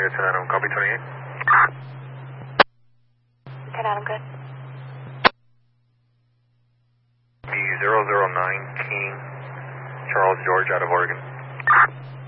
Here, 10 Adam, copy 28. 10 Adam, good. The 009 King, Charles George out of Oregon.